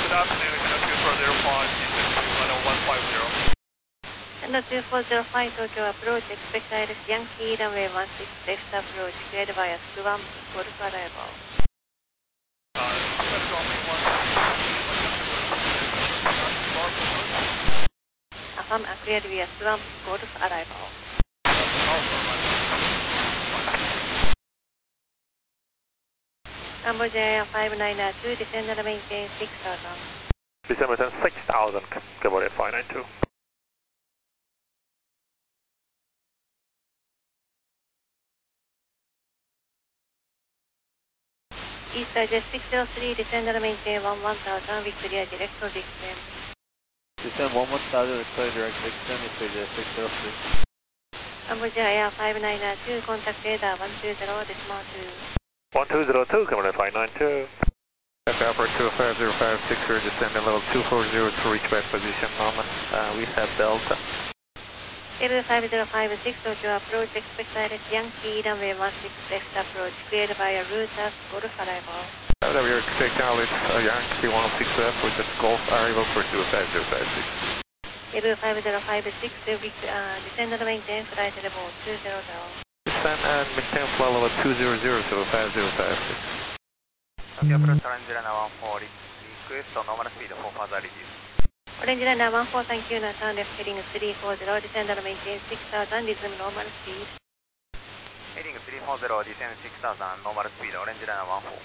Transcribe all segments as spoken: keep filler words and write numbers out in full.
Good afternoon, two four zero five, one five zero. And the two four zero five Tokyo approach, expect direct Yankee runway one six left approach, cleared via Swamp, Golf arrival. Affirm, cleared via Swamp, Golf arrival. Cambodia five nine two, descend and maintain six thousand. Descend maintain six thousand, Cambodia five nine two. East Jet six zero three, descend and maintain one one thousand, Victoria direct to descend. Descend one one thousand, Victoria direct to descend, East Jet six zero three. Cambodia Air five nine two, contact radar one two zero, decimal two. one two zero two, Cambodia five nine two. Operator two five zero five six, we're descending level two four zero to reach back position moment. Uh, we have Delta. Area five zero five six, Tokyo approach, expect direct Yankee runway one six left approach, cleared via Routers, Golf arrival. Uh, we are expecting our uh, Yankee one six left with the Golf arrival for two five zero five six. Area five zero five six, uh, descend and maintain flight level two zero zero. Descend and maintain flight level two zero zero to five zero five six. Tokyo approach Orange Liner one four, request normal speed for further review. Orange Liner one four, thank you, Nathan, left heading three four zero, descend and maintain six thousand, resume normal speed. Heading three four zero, descend six thousand, normal speed, Orange Liner one four.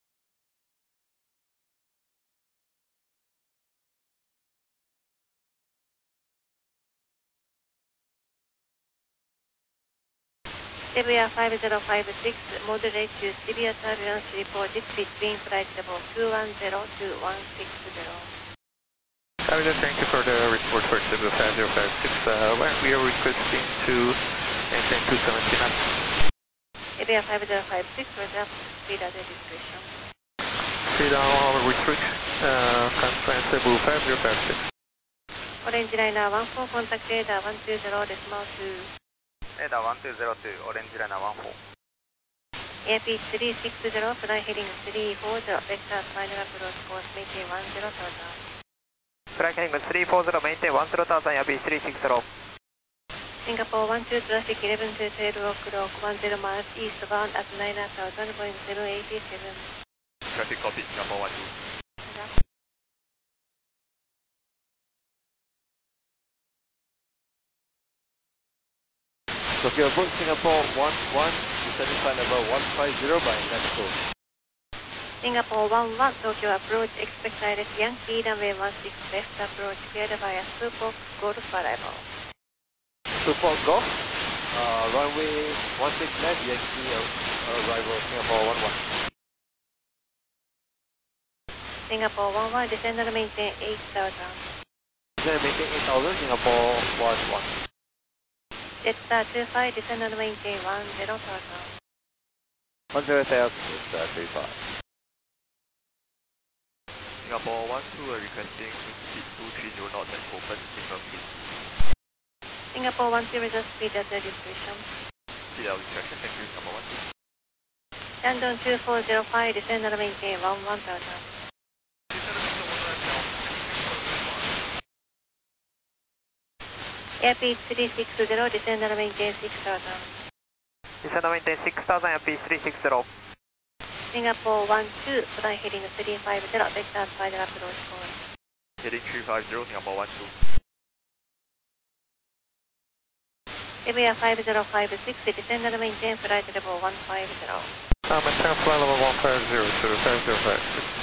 Area five zero five six, moderate to severe turbulence reported between flight level two one zero to one six zero. Thank you for the report for Cebu five zero five six. Uh, we are requesting to maintain two seventy knots. Area five zero five six, reserve speed at the discretion. Speed on restrict, uh, constraint Cebu five zero five six. Orange Liner one four, contact radar one two zero, decimal two. Radar one two zero two, Orange Liner one four. Airspeed three six zero, fly heading three four zero, vector final approach course, maintain one zero thousand. Fly heading three four zero, maintain one zero thousand, Airbus three six zero. Singapore one two, traffic eleven to twelve o'clock, ten miles eastbound at nine thousand, going zero eighty-seven. Traffic copy, Singapore one two. Tokyo approach Singapore one one, descending flight level one five zero by next course. Singapore one one, Tokyo approach, expect direct Yankee runway one six left approach, cleared via Support, Golf arrival. Support Golf, uh, runway one six left, Yankee uh, arrival Singapore one one. Singapore one one, descend and maintain eight thousand. Descend and maintain eight thousand, Singapore one one. Jetstar two five, descend and maintain one zero thousand. one zero thousand, Jetstar two five. Singapore one two, requesting speed two three zero knots and open single speed. Singapore one two, reserve speed at the discretion. Speed out discretion, thank you, Singapore one two. Shandong two four zero five, descend and maintain one one thousand. Airspeed three six zero, descend and maintain six thousand. Descend and maintain six thousand, Airbus three six zero. Singapore one two, fly heading three five zero, vector final approach course. Heading three five zero, Singapore one two. Area five zero five six, descend and maintain flight level one five zero. Uh, maintain flight level one five zero to five zero five six.